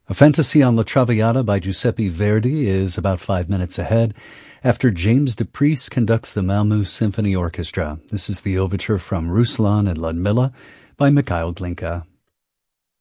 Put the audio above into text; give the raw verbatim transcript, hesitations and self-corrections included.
A Fantasy on La Traviata by Giuseppe Verdi is about five minutes ahead after James DePriest conducts the Malmö Symphony Orchestra. This is the overture from Ruslan and Ludmilla by Mikhail Glinka.